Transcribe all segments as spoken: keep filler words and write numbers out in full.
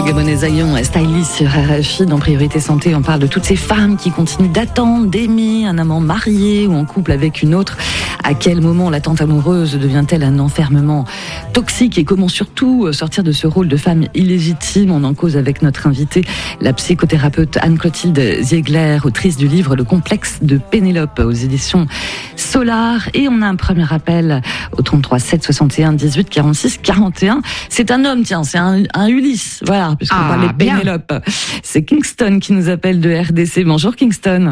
Gabonais Zayon, styliste sur R F I. Dans Priorité Santé, on parle de toutes ces femmes qui continuent d'attendre, d'aimer un amant marié ou en couple avec une autre. À quel moment l'attente amoureuse devient-elle un enfermement toxique et comment surtout sortir de ce rôle de femme illégitime? On en cause avec notre invitée, la psychothérapeute Anne-Clotilde Ziegler, autrice du livre Le complexe de Pénélope aux éditions Solar. Et on a un premier appel au trente-trois sept soixante et un dix-huit quarante-six quarante et un. C'est un homme, tiens, c'est un, un Ulysse, voilà, puisqu'on ah, parlait de Pénélope. C'est Kingston qui nous appelle de R D C. Bonjour Kingston.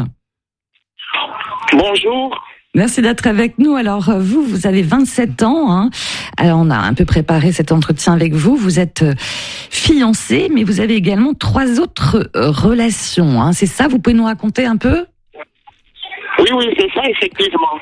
Bonjour. Merci d'être avec nous. Alors vous, vous avez vingt-sept ans. Hein. Alors on a un peu préparé cet entretien avec vous. Vous êtes fiancé, mais vous avez également trois autres relations. Hein. C'est ça? Vous pouvez nous raconter un peu? Oui, oui, c'est ça, effectivement.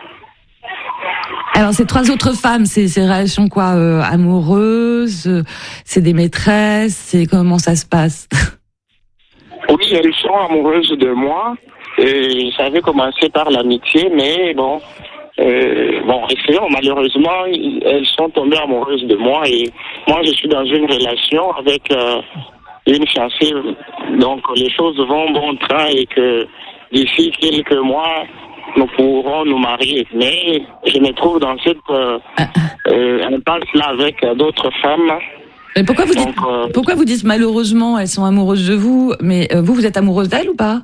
Alors ces trois autres femmes, c'est ces relations quoi, euh, amoureuses, euh, c'est des maîtresses, c'est comment ça se passe? Oui, elles sont amoureuses de moi. Et ça avait commencé par l'amitié, mais bon, euh, bon, essayons, malheureusement, elles sont tombées amoureuses de moi et moi je suis dans une relation avec euh, une fiancée, donc les choses vont bon train et que d'ici quelques mois, nous pourrons nous marier. Mais je me trouve dans cette euh, euh, impasse-là avec euh, d'autres femmes. Mais pourquoi vous donc, dites, euh, pourquoi vous dites malheureusement elles sont amoureuses de vous, mais euh, vous, vous êtes amoureuse d'elles ou pas?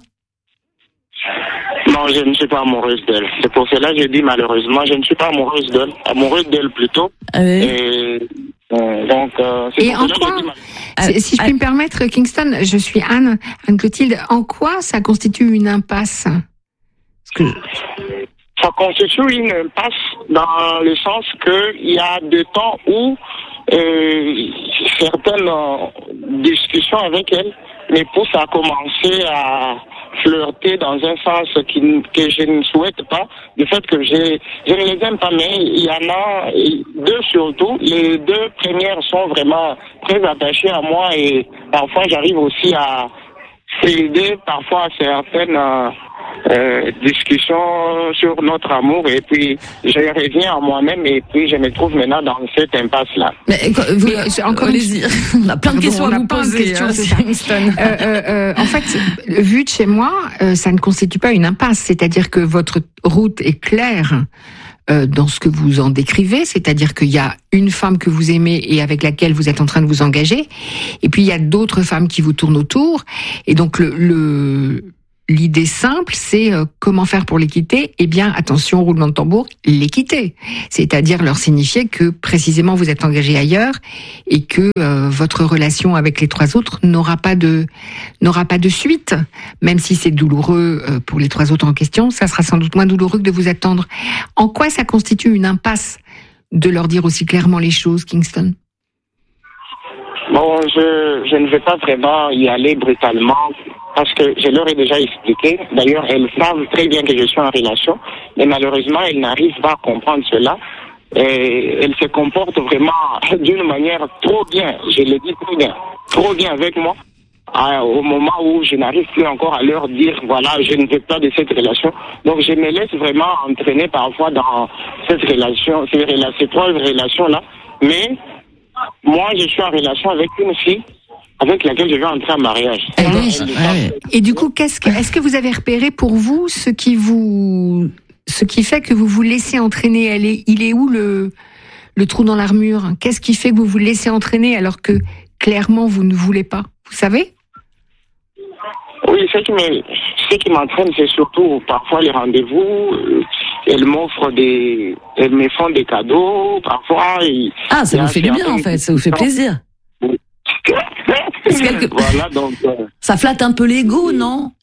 Non, je ne suis pas amoureuse d'elle. C'est pour cela que je dis malheureusement, je ne suis pas amoureuse d'elle. Amoureuse d'elle plutôt. Ah oui. Et euh, donc, euh, c'est Et pour en cela quoi, que je dis mal... si je puis me permettre, Kingston, je suis Anne, Anne-Clotilde, en quoi ça constitue une impasse? Parce que... Ça constitue une impasse dans le sens qu'il y a des temps où euh, certaines euh, discussions avec elle me poussent à commencer à flirter dans un sens qui, que je ne souhaite pas, du fait que je, je ne les aime pas, mais il y en a deux surtout. Les deux premières sont vraiment très attachées à moi et parfois j'arrive aussi à céder parfois à certaines euh, euh, discussions sur notre amour et puis je reviens à moi-même et puis je me trouve maintenant dans cette impasse-là. Mais vous, mais, encore allez-y. On a plein de questions à vous poser. Hein, euh, euh, euh, en fait, vu de chez moi, euh, ça ne constitue pas une impasse, c'est-à-dire que votre route est claire. Euh, dans ce que vous en décrivez, c'est-à-dire qu'il y a une femme que vous aimez et avec laquelle vous êtes en train de vous engager, et puis il y a d'autres femmes qui vous tournent autour, et donc le, le l'idée simple, c'est euh, comment faire pour les quitter? Eh bien, attention, roulement de tambour, les quitter. C'est-à-dire leur signifier que précisément vous êtes engagé ailleurs et que euh, votre relation avec les trois autres n'aura pas de n'aura pas de suite. Même si c'est douloureux euh, pour les trois autres en question, ça sera sans doute moins douloureux que de vous attendre. En quoi ça constitue une impasse de leur dire aussi clairement les choses, Kingston? Bon, je, je ne vais pas vraiment y aller brutalement parce que je leur ai déjà expliqué. D'ailleurs, elles savent très bien que je suis en relation, mais malheureusement, elles n'arrivent pas à comprendre cela. Et elles se comportent vraiment d'une manière trop bien, je le dis trop bien, trop bien avec moi, à, au moment où je n'arrive plus encore à leur dire, voilà, je ne veux pas de cette relation. Donc, je me laisse vraiment entraîner parfois dans cette relation, ces, ces trois relations-là, mais moi, je suis en relation avec une fille avec laquelle je vais entrer en mariage. Et, oui. Et du coup, qu'est-ce que, est-ce que vous avez repéré pour vous ce qui vous, ce qui fait que vous vous laissez entraîner? Elle est, il est où le, le trou dans l'armure? Qu'est-ce qui fait que vous vous laissez entraîner alors que clairement vous ne voulez pas? Vous savez? Oui, ce qui me, ce qui m'entraîne, c'est surtout parfois les rendez-vous. Elles m'offrent des, elles me font des cadeaux. Parfois. Ah, ça vous fait du bien en fait, ça vous fait plaisir. Que... Voilà, donc. Euh... Ça flatte un peu l'ego, non?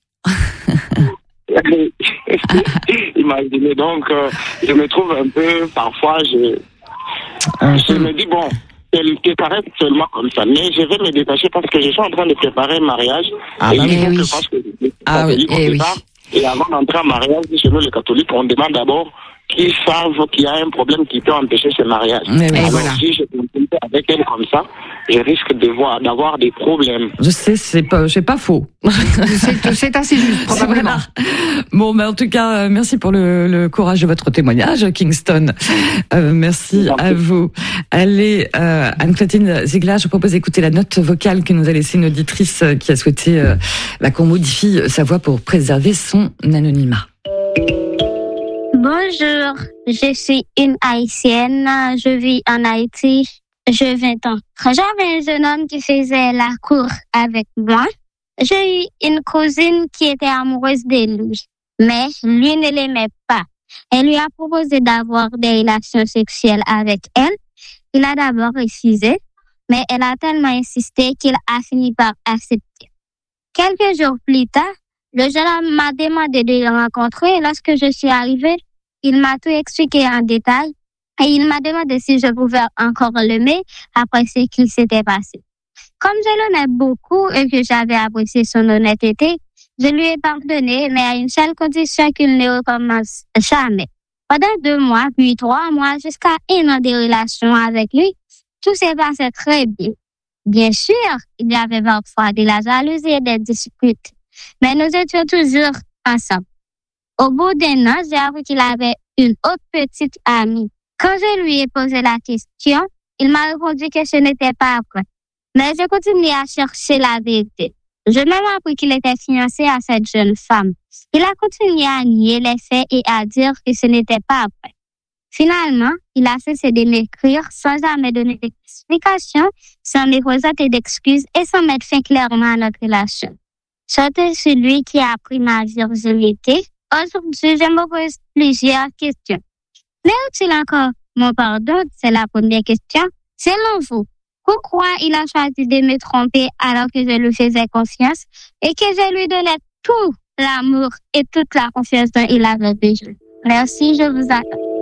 Imaginez donc, euh, je me trouve un peu, parfois, je, je me dis bon. Elle te paraît seulement comme ça, mais je vais me détacher parce que je suis en train de préparer un mariage. Ah, et bah il faut oui. que je fasse que ah oui, et, oui. et avant d'entrer en mariage, chez nous les catholiques, on demande d'abord qui savent qu'il y a un problème qui peut empêcher ce mariage. Mais oui, Alors, voilà. si je continue avec elle comme ça, je risque de voir, d'avoir des problèmes. Je sais, c'est pas, c'est pas faux. C'est, c'est assez juste, probablement. Voilà. Bon, mais en tout cas, euh, merci pour le, le courage de votre témoignage, Kingston. Euh, merci Merci. à vous. Allez, euh, Anne-Clotilde Ziegler, je propose d'écouter la note vocale que nous a laissée une auditrice qui a souhaité euh, bah, qu'on modifie sa voix pour préserver son anonymat. Bonjour, je suis une Haïtienne, je vis en Haïti, j'ai vingt ans. Quand j'avais un jeune homme qui faisait la cour avec moi, j'ai eu une cousine qui était amoureuse de lui, mais lui ne l'aimait pas. Elle lui a proposé d'avoir des relations sexuelles avec elle. Il a d'abord refusé, mais elle a tellement insisté qu'il a fini par accepter. Quelques jours plus tard, le jeune homme m'a demandé de le rencontrer. Lorsque je suis arrivée, il m'a tout expliqué en détail et il m'a demandé si je pouvais encore l'aimer après ce qui s'était passé. Comme je l'aimais beaucoup et que j'avais apprécié son honnêteté, je lui ai pardonné, mais à une seule condition qu'il ne recommence jamais. Pendant deux mois, puis trois mois, jusqu'à un an de relation avec lui, tout s'est passé très bien. Bien sûr, il y avait parfois de la jalousie et des disputes, mais nous étions toujours ensemble. Au bout d'un an, j'ai appris qu'il avait une autre petite amie. Quand je lui ai posé la question, il m'a répondu que ce n'était pas vrai. Mais je continuais à chercher la vérité. J'ai même appris qu'il était fiancé à cette jeune femme. Il a continué à nier les faits et à dire que ce n'était pas vrai. Finalement, il a cessé de m'écrire sans jamais donner d'explication, sans me présenter d'excuses et sans mettre fin clairement à notre relation. C'était celui qui a pris ma virginité. Aujourd'hui, je me pose plusieurs questions. Mérite-t-il encore mon pardon? C'est la première question. Selon vous, pourquoi il a choisi de me tromper alors que je lui faisais confiance et que je lui donnais tout l'amour et toute la confiance dont il avait besoin? Merci, je vous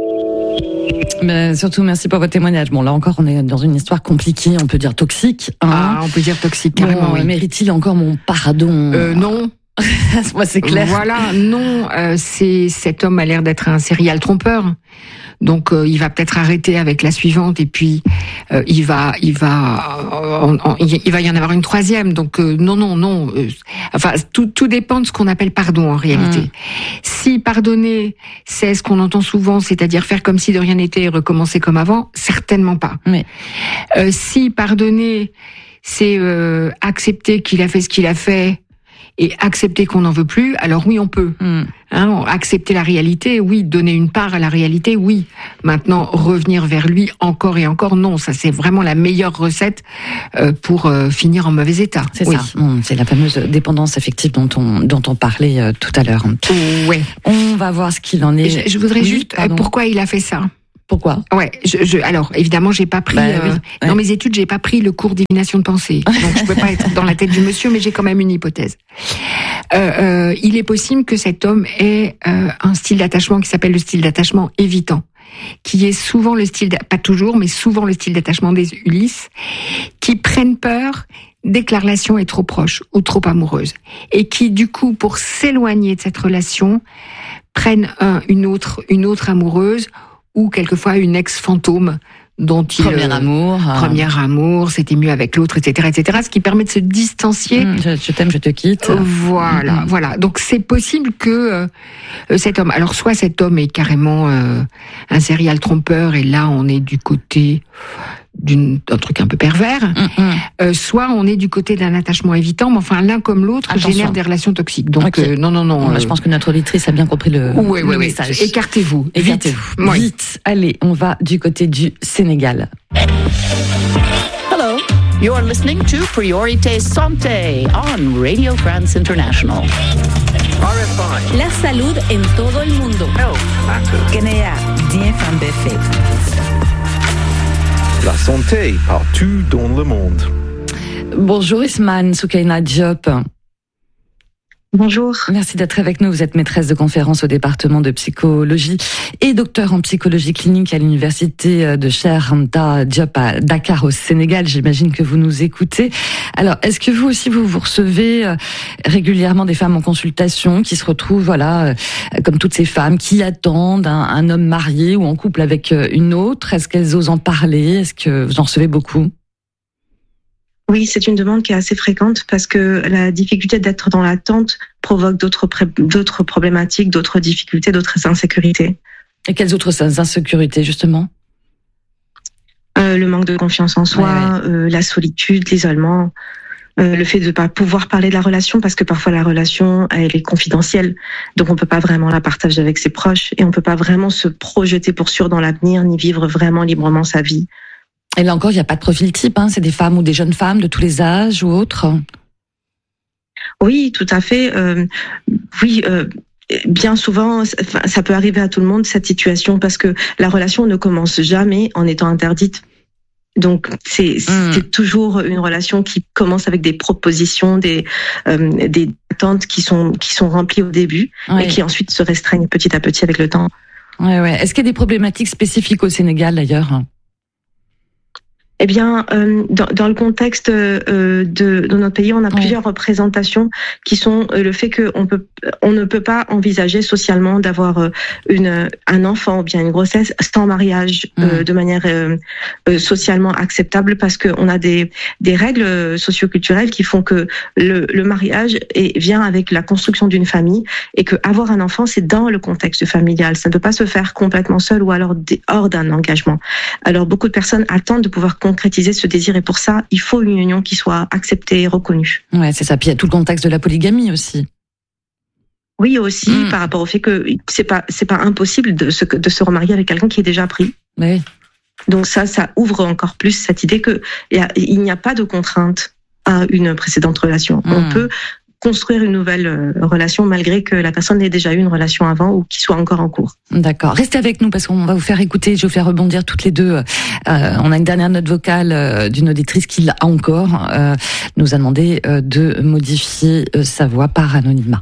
attends. Mais surtout, merci pour votre témoignage. Bon, là encore, on est dans une histoire compliquée, on peut dire toxique. Hein. Ah, on peut dire toxique, carrément, bon, oui. Mérite-t-il encore mon pardon? Euh, non. Moi, c'est clair. Voilà, non, euh, c'est cet homme a l'air d'être un serial trompeur. Donc euh, il va peut-être arrêter avec la suivante et puis euh, il va il va euh, en, en, il va y en avoir une troisième. Donc euh, non non non. Euh, enfin tout tout dépend de ce qu'on appelle pardon en réalité. Mmh. Si pardonner c'est ce qu'on entend souvent, c'est-à-dire faire comme si de rien n'était et recommencer comme avant, certainement pas. Oui. Euh, si pardonner c'est euh, accepter qu'il a fait ce qu'il a fait et accepter qu'on n'en veut plus, alors oui, on peut. Mm. Hein, accepter la réalité, oui. Donner une part à la réalité, oui. Maintenant, revenir vers lui encore et encore, non. Ça, c'est vraiment la meilleure recette euh, pour euh, finir en mauvais état. C'est oui. ça. Bon, c'est la fameuse dépendance affective dont on dont on parlait euh, tout à l'heure. Ouais. On va voir ce qu'il en est. Je, je voudrais oui, juste pardon. pourquoi il a fait ça. Pourquoi? Ouais, je, je, alors évidemment, j'ai pas pris bah, euh, oui, ouais. dans mes études, j'ai pas pris le cours divination de pensée, donc je peux pas être dans la tête du monsieur, mais j'ai quand même une hypothèse. Euh, euh, il est possible que cet homme ait euh, un style d'attachement qui s'appelle le style d'attachement évitant, qui est souvent le style, pas toujours, mais souvent le style d'attachement des Ulysses, qui prennent peur dès que la relation est trop proche ou trop amoureuse, et qui du coup, pour s'éloigner de cette relation, prennent un, une autre, une autre amoureuse. Ou quelquefois une ex-fantôme dont il... Premier euh, amour. Euh... Premier amour, c'était mieux avec l'autre, et cetera, et cetera. Ce qui permet de se distancier. Mmh, je, je t'aime, je te quitte. Voilà, mmh. voilà. Donc c'est possible que euh, cet homme... Alors soit cet homme est carrément euh, un serial trompeur, et là on est du côté d'une, d'un truc un peu pervers, mmh, mmh. Euh, soit on est du côté d'un attachement évitant, mais enfin l'un comme l'autre Attention. génère des relations toxiques. Donc okay. euh, non, non, non. Bon, euh... Je pense que notre auditrice a bien compris le, ouais, le ouais, message. Ouais. Écartez-vous. Écartez-vous. Vite. Vite. Allez, on va du côté du Sénégal. Hello, you're listening to Priorité Santé on Radio France International. R F I. La salud en todo el mundo. Health matters. Kenya, bien fan perfect. La santé partout dans le monde. Bonjour Isman Soukaina Diop. Bonjour. Merci d'être avec nous. Vous êtes maîtresse de conférence au département de psychologie et docteur en psychologie clinique à l'université de Cheikh Anta Diop à Dakar au Sénégal. J'imagine que vous nous écoutez. Alors, est-ce que vous aussi, vous vous recevez euh, régulièrement des femmes en consultation qui se retrouvent, voilà, euh, comme toutes ces femmes qui attendent un, un homme marié ou en couple avec euh, une autre? Est-ce qu'elles osent en parler? Est-ce que vous en recevez beaucoup? Oui, c'est une demande qui est assez fréquente parce que la difficulté d'être dans l'attente provoque d'autres, pré- d'autres problématiques, d'autres difficultés, d'autres insécurités. Et quelles autres insécurités, justement? euh, Le manque de confiance en soi, ouais, ouais. Euh, la solitude, l'isolement, euh, le fait de ne pas pouvoir parler de la relation parce que parfois la relation, elle est confidentielle. Donc on ne peut pas vraiment la partager avec ses proches et on ne peut pas vraiment se projeter pour sûr dans l'avenir ni vivre vraiment librement sa vie. Et là encore, il n'y a pas de profil type, hein, c'est des femmes ou des jeunes femmes de tous les âges ou autres? Oui, tout à fait. Euh, oui, euh, bien souvent, ça peut arriver à tout le monde, cette situation, parce que la relation ne commence jamais en étant interdite. Donc, c'est, mmh. c'est toujours une relation qui commence avec des propositions, des, euh, des attentes qui sont, qui sont remplies au début, oui, et qui ensuite se restreignent petit à petit avec le temps. Ouais, ouais. Est-ce qu'il y a des problématiques spécifiques au Sénégal, d'ailleurs? Eh bien, euh, dans, dans le contexte euh, de, de notre pays, on a ouais. plusieurs représentations qui sont euh, le fait qu'on peut, on ne peut pas envisager socialement d'avoir euh, une, un enfant ou bien une grossesse sans mariage euh, mmh. de manière euh, euh, socialement acceptable, parce qu'on a des, des règles socioculturelles qui font que le, le mariage est, vient avec la construction d'une famille et que avoir un enfant, c'est dans le contexte familial. Ça ne peut pas se faire complètement seul ou alors hors d'un engagement. Alors, beaucoup de personnes attendent de pouvoir concrétiser ce désir et pour ça, il faut une union qui soit acceptée et reconnue. Ouais, c'est ça. Puis il y a tout le contexte de la polygamie aussi. Oui, aussi, mmh. par rapport au fait que c'est pas, c'est pas impossible de se, de se remarier avec quelqu'un qui est déjà pris. Oui. Donc ça, ça ouvre encore plus cette idée que il y a, il n'y a pas de contrainte à une précédente relation. Mmh. On peut construire une nouvelle relation malgré que la personne ait déjà eu une relation avant ou qu'il soit encore en cours. D'accord. Restez avec nous parce qu'on va vous faire écouter, je vais vous faire rebondir toutes les deux. Euh, on a une dernière note vocale euh, d'une auditrice qui, là encore, euh, nous a demandé euh, de modifier euh, sa voix par anonymat.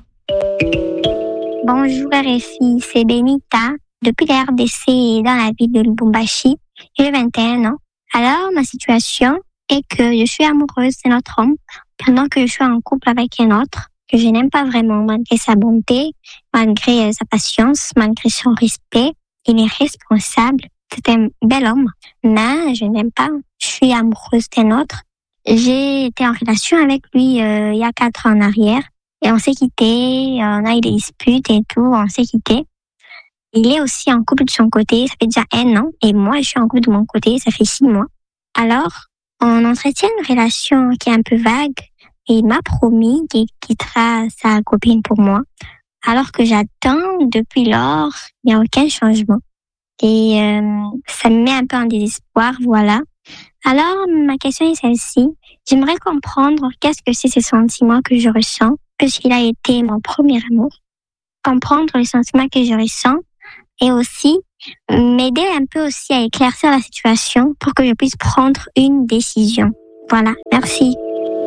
Bonjour R F I, c'est Benita, depuis la R D C et dans la ville de Lubumbashi. J'ai vingt et un ans. Alors, ma situation est que je suis amoureuse d'un autre homme pendant que je suis en couple avec un autre que je n'aime pas vraiment, malgré sa bonté, malgré sa patience, malgré son respect. Il est responsable. C'est un bel homme. Mais je n'aime pas. Je suis amoureuse d'un autre. J'ai été en relation avec lui euh, il y a quatre ans en arrière. Et on s'est quittés. On a eu des disputes et tout. On s'est quittés. Il est aussi en couple de son côté. Ça fait déjà un an. Et moi, je suis en couple de mon côté. Ça fait six mois. Alors, on entretient une relation qui est un peu vague et il m'a promis qu'il quittera sa copine pour moi. Alors que j'attends depuis lors, il n'y a aucun changement. Et euh, ça me met un peu en désespoir, voilà. Alors, ma question est celle-ci. J'aimerais comprendre qu'est-ce que c'est ces sentiments que je ressens, puisqu'il a été mon premier amour. Comprendre les sentiments que je ressens et aussi m'aider un peu aussi à éclaircir la situation pour que je puisse prendre une décision. Voilà, merci.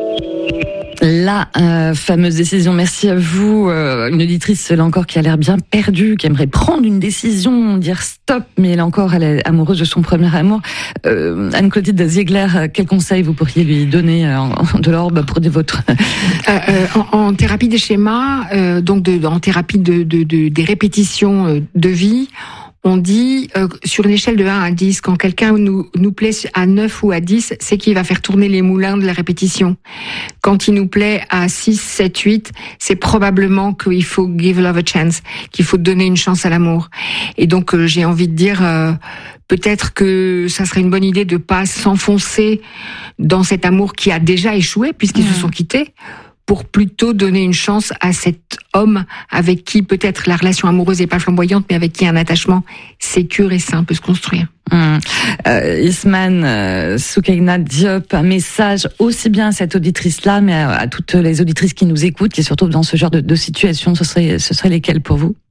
La euh, fameuse décision, merci à vous. Euh, une auditrice, là encore, qui a l'air bien perdue, qui aimerait prendre une décision, dire stop, mais là encore, elle est amoureuse de son premier amour. Euh, Anne-Clotilde Ziegler, quel conseil vous pourriez lui donner euh, de l'ordre pour votre... euh, euh, en, en thérapie des schémas, euh, donc de, en thérapie de, de, de, des répétitions de vie, on dit, euh, sur une échelle de un à dix, quand quelqu'un nous, nous plaît à neuf ou à dix, c'est qu'il va faire tourner les moulins de la répétition. Quand il nous plaît à six, sept, huit, c'est probablement qu'il faut give love a chance, qu'il faut donner une chance à l'amour. Et donc, euh, j'ai envie de dire, euh, peut-être que ça serait une bonne idée de pas s'enfoncer dans cet amour qui a déjà échoué, puisqu'ils mmh. se sont quittés, pour plutôt donner une chance à cet homme avec qui peut-être la relation amoureuse n'est pas flamboyante, mais avec qui un attachement sécure et sain peut se construire. Mmh. Euh, Isman euh, Soukaina Diop, un message aussi bien à cette auditrice-là, mais à, à toutes les auditrices qui nous écoutent, qui se retrouvent dans ce genre de, de situation, ce serait, ce serait lesquelles pour vous?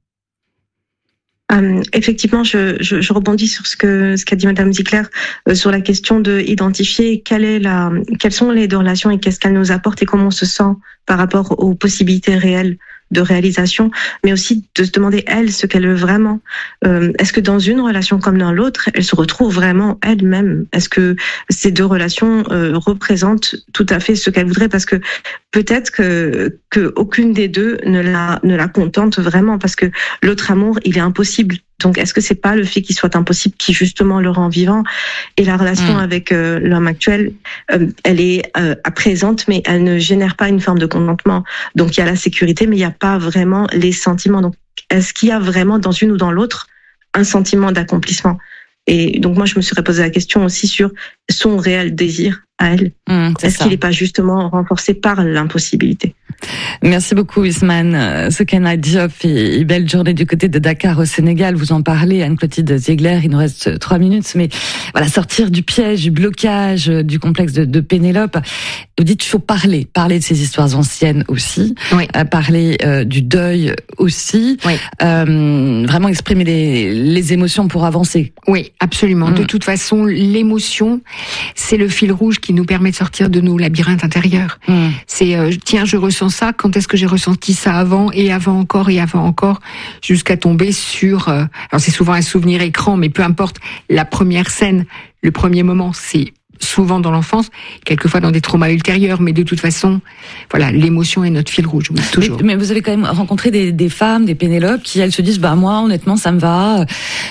Euh, effectivement, je, je, je rebondis sur ce que ce qu'a dit Madame Ziegler euh, sur la question de identifier quelle est la, quelles sont les deux relations et qu'est-ce qu'elles nous apportent et comment on se sent par rapport aux possibilités réelles de réalisation, mais aussi de se demander elle ce qu'elle veut vraiment. Euh, est-ce que dans une relation comme dans l'autre, elle se retrouve vraiment elle-même? Est-ce que ces deux relations euh, représentent tout à fait ce qu'elle voudrait? Parce que peut-être que que aucune des deux ne la ne la contente vraiment, parce que l'autre amour, il est impossible. Donc, est-ce que c'est pas le fait qu'il soit impossible qui justement le rend vivant? Et la relation mmh. avec euh, l'homme actuel, euh, elle est euh, présente, mais elle ne génère pas une forme de contentement. Donc, il y a la sécurité, mais il n'y a pas vraiment les sentiments. Donc, est-ce qu'il y a vraiment dans une ou dans l'autre un sentiment d'accomplissement? Et donc, moi, je me serais posé la question aussi sur son réel désir à elle. Mmh, Est-ce ça. qu'il n'est pas justement renforcé par l'impossibilité? Merci beaucoup, Ousmane Sokena Diop, et belle journée du côté de Dakar au Sénégal. Vous en parlez, Anne-Clotilde Ziegler. Il nous reste trois minutes, mais voilà, sortir du piège, du blocage, du complexe de, de Pénélope. Vous dites qu'il faut parler, parler de ces histoires anciennes aussi, oui. euh, parler euh, du deuil aussi, oui. euh, vraiment exprimer les, les émotions pour avancer. Oui, absolument. Mmh. De toute façon, l'émotion, c'est le fil rouge qui nous permet de sortir de nos labyrinthes intérieurs. Mmh. C'est euh, tiens, je ressens ça, quand est-ce que j'ai ressenti ça avant, et avant encore, et avant encore, jusqu'à tomber sur... Euh, alors c'est souvent un souvenir écran, mais peu importe, la première scène, le premier moment, c'est souvent dans l'enfance, quelquefois dans des traumas ultérieurs, mais de toute façon, voilà, l'émotion est notre fil rouge, oui, toujours. Mais, mais vous avez quand même rencontré des, des femmes, des Pénélope, qui elles se disent, bah moi, honnêtement, ça me va.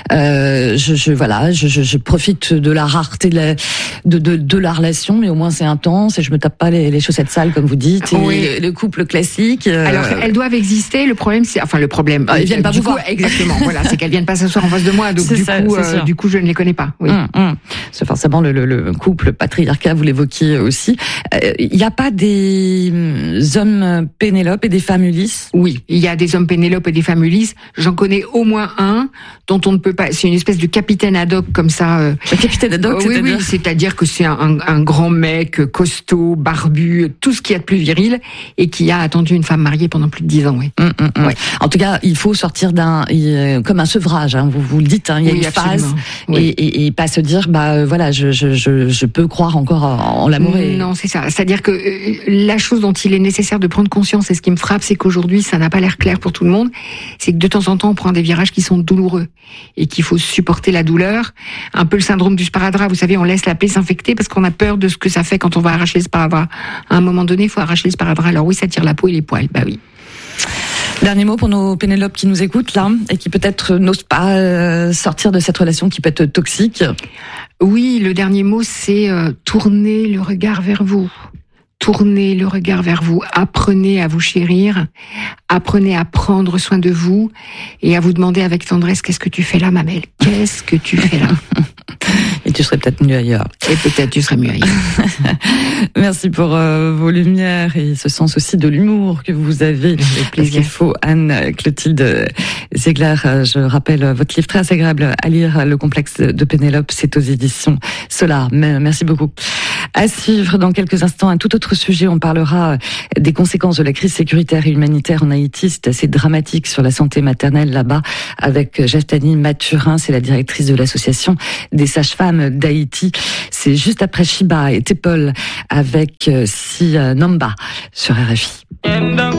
Euh, je, je voilà, je, je, je profite de la rareté de la, de, de, de la relation, mais au moins c'est intense et je me tape pas les, les chaussettes sales, comme vous dites. Et oui. le, le couple classique. Euh... Alors elles doivent exister. Le problème, c'est, enfin le problème. Ah, elles viennent pas du vous coup, voir. Exactement. Voilà, c'est qu'elles viennent pas s'asseoir en face de moi, donc c'est du ça, coup, euh, du coup, je ne les connais pas. Oui. Hum, hum. C'est forcément le, le, le couple. Le patriarcat, vous l'évoquiez aussi. Il n'y a pas des hommes Pénélope et des femmes Ulysse? Oui, il y a des hommes Pénélope et des femmes Ulysse. J'en connais au moins un dont on ne peut pas... C'est une espèce de capitaine ad hoc comme ça. Euh... Le capitaine ad hoc, euh, oui, c'est-à-dire... oui, c'est-à-dire que c'est un, un, un grand mec, costaud, barbu, tout ce qu'il y a de plus viril, et qui a attendu une femme mariée pendant plus de dix ans. Oui. Hum, hum, hum. Ouais. En tout cas, il faut sortir d'un... comme un sevrage, hein, vous, vous le dites, hein, il y a oui, une phase, oui. et, et, et pas se dire, bah voilà, je, je, je, je peux croire encore en l'amour. Et... Non, c'est ça. C'est-à-dire que euh, la chose dont il est nécessaire de prendre conscience, et ce qui me frappe, c'est qu'aujourd'hui, ça n'a pas l'air clair pour tout le monde, c'est que de temps en temps, on prend des virages qui sont douloureux et qu'il faut supporter la douleur. Un peu le syndrome du sparadrap. Vous savez, on laisse la plaie s'infecter parce qu'on a peur de ce que ça fait quand on va arracher le sparadrap. À un moment donné, il faut arracher le sparadrap. Alors oui, ça tire la peau et les poils. Bah oui. Dernier mot pour nos Pénélope qui nous écoutent là et qui peut-être n'osent pas euh, sortir de cette relation qui peut être toxique. Oui, le dernier mot, c'est euh, tourner le regard vers vous. Tournez le regard vers vous. Apprenez à vous chérir. Apprenez à prendre soin de vous et à vous demander avec tendresse, qu'est-ce que tu fais là, Mamelle? Qu'est-ce que tu fais là? Et tu serais peut-être mieux ailleurs. Et peut-être tu serais mieux ailleurs. Merci pour euh, vos lumières et ce sens aussi de l'humour que vous avez. Parce qu'il faut, Anne-Clotilde Ziegler, je rappelle votre livre très agréable à lire, Le complexe de Pénélope, c'est aux éditions Solar. Merci beaucoup. À suivre dans quelques instants un tout autre sujet. On parlera des conséquences de la crise sécuritaire et humanitaire en Haïti. C'est assez dramatique sur la santé maternelle là-bas avec Jastani Mathurin. C'est la directrice de l'association des sages-femmes d'Haïti. C'est juste après Shiba et Tepol avec Si Namba sur R F I.